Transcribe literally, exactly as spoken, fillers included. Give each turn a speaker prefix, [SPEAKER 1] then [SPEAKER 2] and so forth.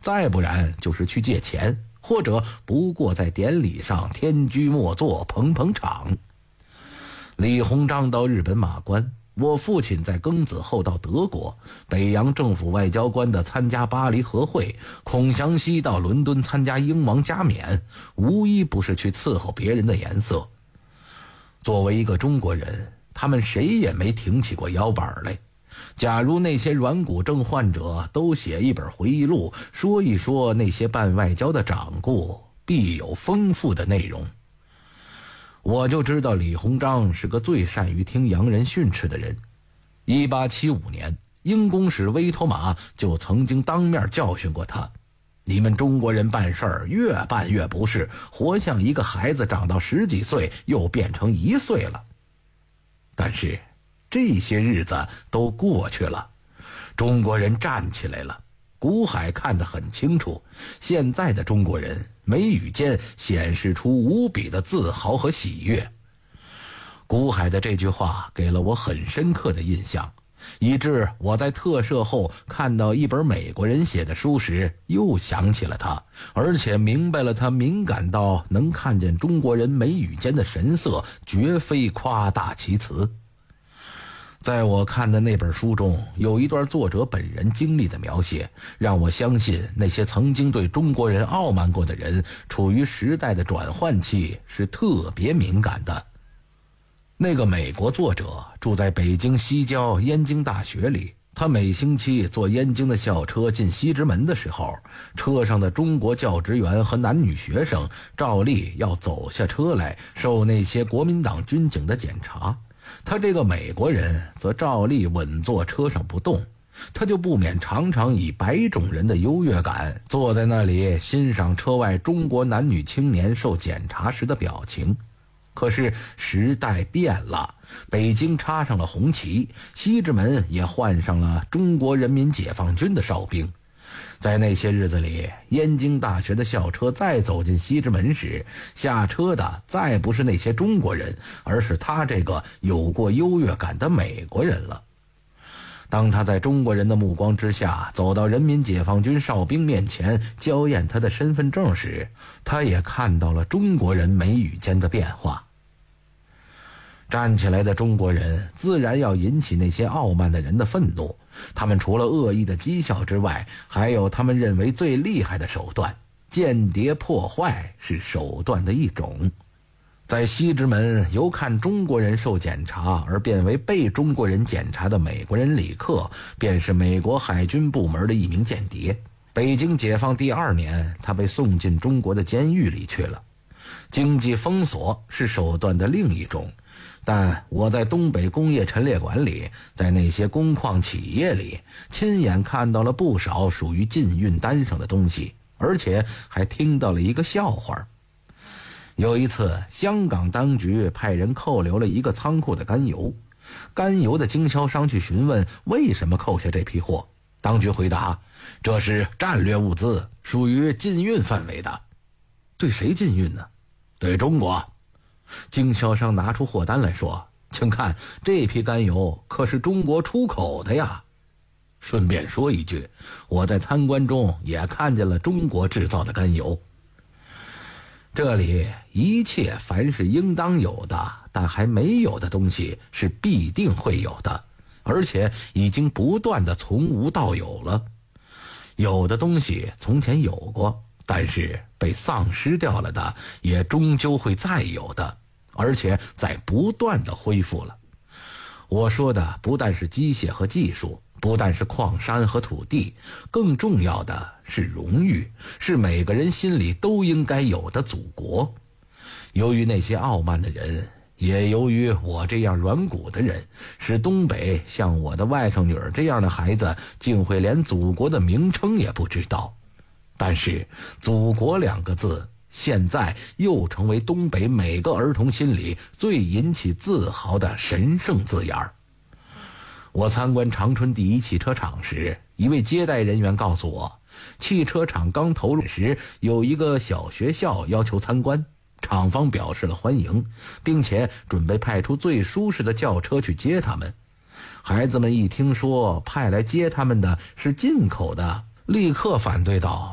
[SPEAKER 1] 再不然就是去借钱，或者不过在典礼上天居末座捧捧场。李鸿章到日本马关，我父亲在庚子后到德国，北洋政府外交官的参加巴黎和会，孔祥熙到伦敦参加英王加冕，无一不是去伺候别人的颜色。作为一个中国人，他们谁也没挺起过腰板来。假如那些软骨症患者都写一本回忆录，说一说那些办外交的掌故，必有丰富的内容。我就知道李鸿章是个最善于听洋人训斥的人。一八七五年，英公使威妥玛就曾经当面教训过他：你们中国人办事儿越办越不是，活像一个孩子长到十几岁又变成一岁了。但是这些日子都过去了，中国人站起来了。古海看得很清楚，现在的中国人眉宇间显示出无比的自豪和喜悦。古海的这句话给了我很深刻的印象，以致我在特赦后看到一本美国人写的书时，又想起了他，而且明白了他敏感到能看见中国人眉宇间的神色，绝非夸大其词。在我看的那本书中，有一段作者本人经历的描写，让我相信那些曾经对中国人傲慢过的人，处于时代的转换期是特别敏感的。那个美国作者住在北京西郊燕京大学里，他每星期坐燕京的校车进西直门的时候，车上的中国教职员和男女学生照例要走下车来受那些国民党军警的检查。他这个美国人则照例稳坐车上不动，他就不免常常以白种人的优越感坐在那里欣赏车外中国男女青年受检查时的表情。可是时代变了，北京插上了红旗，西直门也换上了中国人民解放军的哨兵。在那些日子里，燕京大学的校车再走进西直门时，下车的再不是那些中国人，而是他这个有过优越感的美国人了。当他在中国人的目光之下走到人民解放军哨兵面前交验他的身份证时，他也看到了中国人眉宇间的变化。站起来的中国人自然要引起那些傲慢的人的愤怒，他们除了恶意的讥笑之外，还有他们认为最厉害的手段，间谍破坏是手段的一种。在西直门由看中国人受检查而变为被中国人检查的美国人李克，便是美国海军部门的一名间谍。北京解放第二年，他被送进中国的监狱里去了。经济封锁是手段的另一种，但我在东北工业陈列馆里，在那些工矿企业里，亲眼看到了不少属于禁运单上的东西，而且还听到了一个笑话。有一次，香港当局派人扣留了一个仓库的甘油，甘油的经销商去询问为什么扣下这批货，当局回答：这是战略物资，属于禁运范围的。对谁禁运呢？对中国。经销商拿出货单来说：请看，这批甘油可是中国出口的呀。顺便说一句，我在参观中也看见了中国制造的甘油。这里一切凡是应当有的但还没有的东西是必定会有的，而且已经不断的从无到有了。有的东西从前有过，但是被丧失掉了的也终究会再有的，而且在不断的恢复了。我说的不但是机械和技术，不但是矿山和土地，更重要的是荣誉，是每个人心里都应该有的祖国。由于那些傲慢的人，也由于我这样软骨的人，使东北像我的外甥女儿这样的孩子竟会连祖国的名称也不知道。但是祖国两个字现在又成为东北每个儿童心里最引起自豪的神圣字眼儿。我参观长春第一汽车厂时，一位接待人员告诉我，汽车厂刚投入时，有一个小学校要求参观，厂方表示了欢迎，并且准备派出最舒适的轿车去接他们。孩子们一听说派来接他们的是进口的，立刻反对道：